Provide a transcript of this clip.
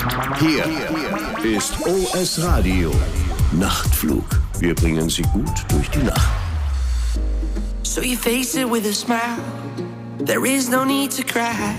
Hier ist OS Radio Nachtflug. Wir bringen Sie gut durch die Nacht. So you face it with a smile. There is no need to cry.